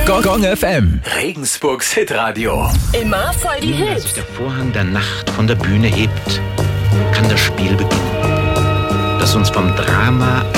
Gong FM, Regensburgs Hitradio. Immer voll die Als Hits. sich der Vorhang der Nacht von der Bühne hebt, kann das Spiel beginnen, das uns vom Drama